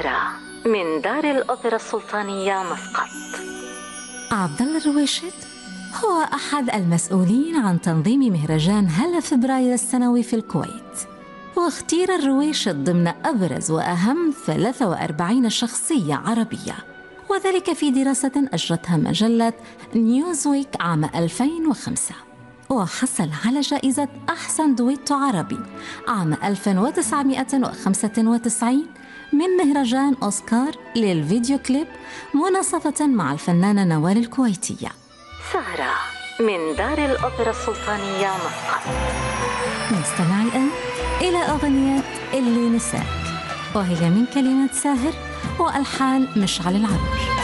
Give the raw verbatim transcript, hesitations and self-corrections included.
سهرة من دار الأوبرا السلطانية مسقط. عبد الله الرويشد هو أحد المسؤولين عن تنظيم مهرجان هلا فبراير السنوي في الكويت، واختير الرويشد ضمن أبرز وأهم ثلاثة وأربعين شخصية عربية، وذلك في دراسة أجرتها مجلة نيوزويك عام ألفين وخمسة، وحصل على جائزة أحسن دويتو عربي عام ألف وتسعمائة وخمسة وتسعين من مهرجان أوسكار للفيديو كليب مناصفة مع الفنانة نوال الكويتية. سهرة من دار الأوبرا السلطانية مسقط. نستمع الآن إلى أغنية اللي نساك، وهي من كلمات ساهر وألحان مشعل العروج.